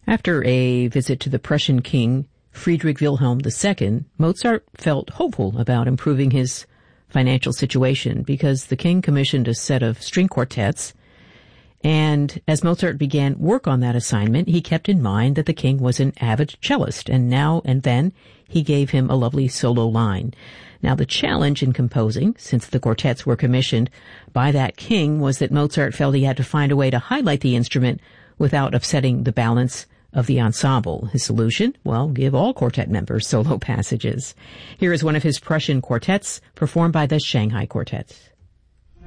After a visit to the Prussian king, Friedrich Wilhelm II, Mozart felt hopeful about improving his financial situation because the king commissioned a set of string quartets. And as Mozart began work on that assignment, he kept in mind that the king was an avid cellist, and now and then he gave him a lovely solo line. Now, the challenge in composing, since the quartets were commissioned by that king, was that Mozart felt he had to find a way to highlight the instrument without upsetting the balance of the ensemble. His solution? Well, give all quartet members solo passages. Here is one of his Prussian quartets performed by the Shanghai Quartet.